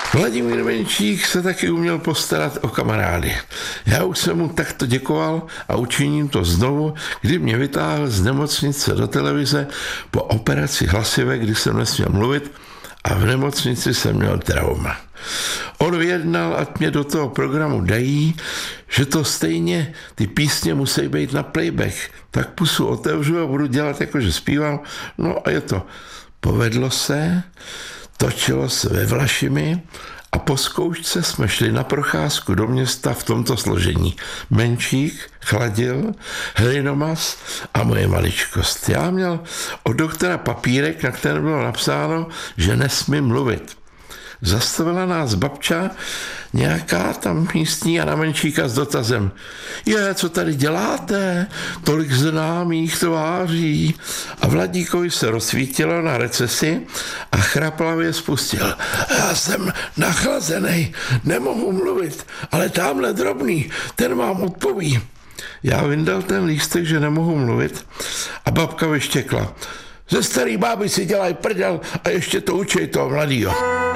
Vladimír Menšík se taky uměl postarat o kamarády. Já už jsem mu takto děkoval a učiním to znovu, kdy mě vytáhl z nemocnice do televize po operaci hlasivek, kdy jsem nesměl mluvit a v nemocnici jsem měl trauma. On vyjednal, ať mě do toho programu dají, že to stejně ty písně musí být na playback. Tak pusu otevřu a budu dělat jako, že zpívám. No a je to. Povedlo se, točilo se ve Vlašimi a po zkoušce jsme šli na procházku do města v tomto složení. Menšík, Chladil, Hlinomas a moje maličkost. Já měl od doktora papírek, na kterém bylo napsáno, že nesmím mluvit. Zastavila nás babča, nějaká tam místní Jana Menšíka s dotazem. Co tady děláte? Tolik známých tváří. A Vladíkovi se rozsvítilo na recesi a chraplavě spustil. Já jsem nachlazený, nemohu mluvit, ale tamhle drobný, ten vám odpoví. Já vyndal ten lístek, že nemohu mluvit a babka vyštěkla. Ze starý báby si dělají prdel a ještě to učej toho mladýho.